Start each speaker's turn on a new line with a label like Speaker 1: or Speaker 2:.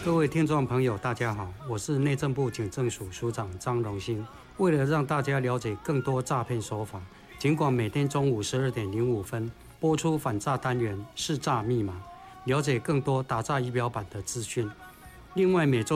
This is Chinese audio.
Speaker 1: 各位听众朋友，大家好，我是内政部警政署署长张荣兴。为了让大家了解更多诈骗手法，尽管每天中午12点05分播出反诈单元“识诈密码”，了解更多打诈仪表板的资讯。另外，每周